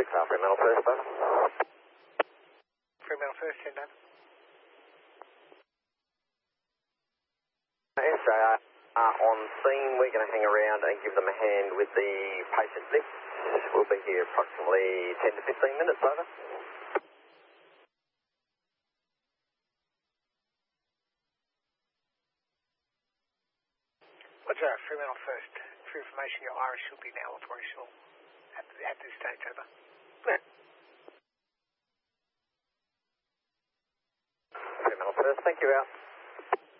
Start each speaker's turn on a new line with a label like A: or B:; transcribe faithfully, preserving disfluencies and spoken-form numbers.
A: six, uh, Fremantle first, over.
B: Fremantle first, send over.
A: S J R are on scene. We're going to hang around and give them a hand with the patient lift. We'll be here approximately ten to fifteen minutes, over.
B: Roger, Fremantle first. For information, your Iris should be now operational at, at this stage, over.
A: Yeah. Fremantle first, thank you, out.